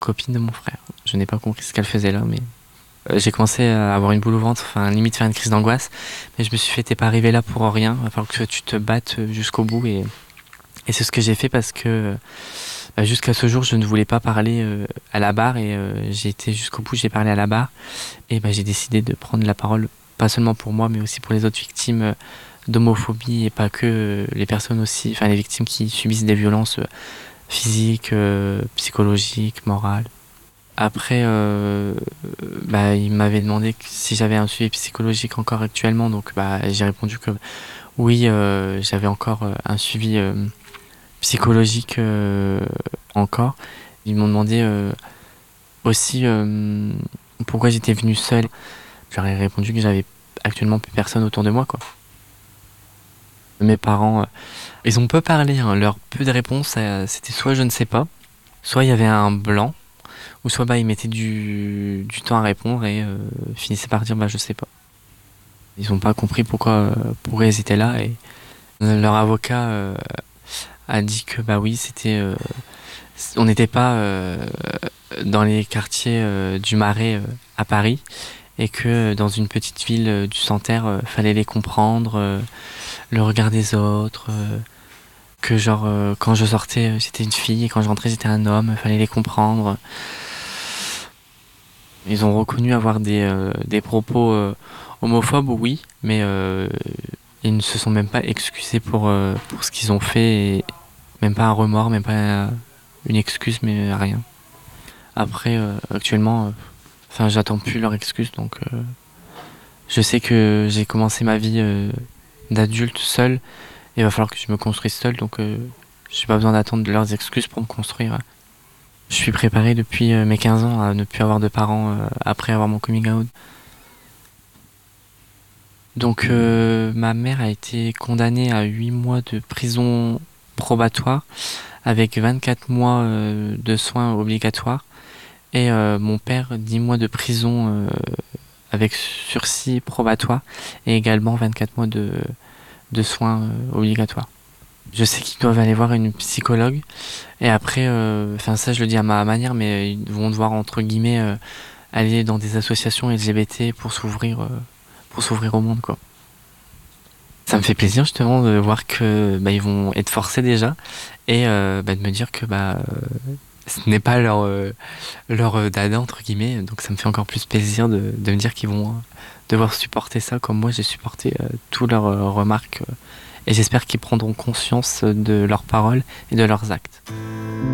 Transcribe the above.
Copine de mon frère. Je n'ai pas compris ce qu'elle faisait là, mais j'ai commencé à avoir une boule au ventre, enfin limite faire une crise d'angoisse. Mais je me suis fait, t'es pas arrivé là pour rien, il va falloir que tu te battes jusqu'au bout. Et c'est ce que j'ai fait parce que jusqu'à ce jour, je ne voulais pas parler à la barre et j'ai été jusqu'au bout, j'ai parlé à la barre. Et j'ai décidé de prendre la parole, pas seulement pour moi, mais aussi pour les autres victimes d'homophobie et pas que les personnes aussi, enfin les victimes qui subissent des violences physiques, psychologiques, morales. Après, il m'avait demandé si j'avais un suivi psychologique encore actuellement, donc j'ai répondu que oui, j'avais encore un suivi psychologique encore. Ils m'ont demandé aussi pourquoi j'étais venue seule. J'aurais répondu que j'avais actuellement plus personne autour de moi, quoi. Mes parents, ils ont peu parlé, hein. Leur peu de réponses, c'était soit je ne sais pas, soit il y avait un blanc, ou soit ils mettaient du temps à répondre et finissaient par dire je sais pas. Ils n'ont pas compris pourquoi ils étaient là et leur avocat a dit que oui, c'était on n'était pas dans les quartiers du Marais à Paris et que dans une petite ville du Santerre, fallait les comprendre, le regard des autres, que quand je sortais j'étais une fille et quand je rentrais j'étais un homme, fallait les comprendre. Ils ont reconnu avoir des propos homophobes, oui, mais ils ne se sont même pas excusés pour ce qu'ils ont fait, et même pas un remords, même pas une excuse, mais rien. Après, actuellement, j'attends plus leur excuse, donc je sais que j'ai commencé ma vie d'adulte seul, et il va falloir que je me construise seul, donc j'ai pas besoin d'attendre leurs excuses pour me construire. Je suis préparé depuis mes 15 ans à ne plus avoir de parents après avoir mon coming out. Donc ma mère a été condamnée à 8 mois de prison probatoire avec 24 mois de soins obligatoires et mon père 10 mois de prison avec sursis probatoire et également 24 mois de soins obligatoires. Je sais qu'ils doivent aller voir une psychologue et après, ça je le dis à ma manière, mais ils vont devoir entre guillemets aller dans des associations LGBT pour s'ouvrir au monde, quoi. Ça me fait plaisir justement de voir que ils vont être forcés déjà et de me dire que ce n'est pas leur dada entre guillemets, donc ça me fait encore plus plaisir de me dire qu'ils vont devoir supporter ça comme moi j'ai supporté toutes leurs remarques et j'espère qu'ils prendront conscience de leurs paroles et de leurs actes.